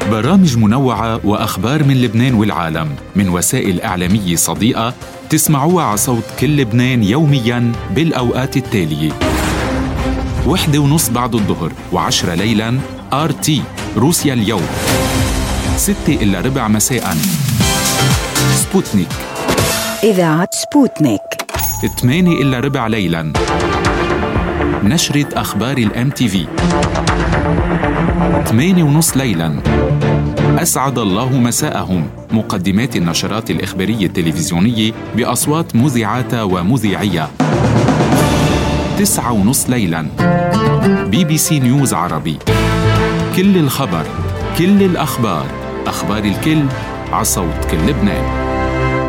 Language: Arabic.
برامج منوعة وأخبار من لبنان والعالم من وسائل إعلامية صديقة تسمعوها على صوت كل لبنان يومياً بالأوقات التالية: 1:30 بعد الظهر و10 ليلاً RT روسيا اليوم، 6:15 مساءً سبوتنيك إذاعة سبوتنيك، 8:15 ليلاً نشرة أخبار الMTV، 8:30 ليلاً أسعد الله مساءهم، مقدمات النشرات الإخبارية التلفزيونية بأصوات مذيعاتها ومذيعيها، 9:30 ليلاً BBC نيوز عربي، كل الخبر، كل الأخبار، أخبار الكل عصوت كل لبنان.